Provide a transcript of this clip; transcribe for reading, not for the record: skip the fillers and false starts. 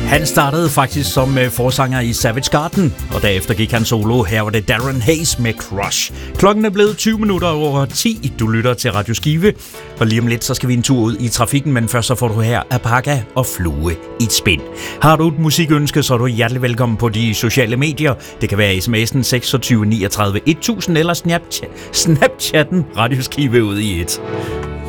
Han startede faktisk som forsanger i Savage Garden, og derefter gik han solo. Her var det Darren Hayes med Crush. Klokken er blevet 20 minutter over 10. Du lytter til Radio Skive, og lige om lidt så skal vi en tur ud i trafikken, men først så får du her Apaka og Flue i et spind. Har du et musikønske, så er du hjertelig velkommen på de sociale medier. Det kan være sms'en 26 39 1000 eller Snapchatten Radio Skive ud i et.